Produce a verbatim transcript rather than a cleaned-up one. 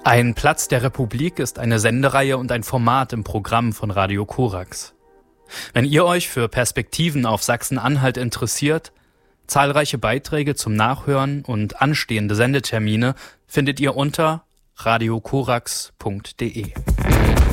Ein Platz der Republik ist eine Sendereihe und ein Format im Programm von Radio Korax. Wenn ihr euch für Perspektiven auf Sachsen-Anhalt interessiert, zahlreiche Beiträge zum Nachhören und anstehende Sendetermine findet ihr unter radio korax punkt de.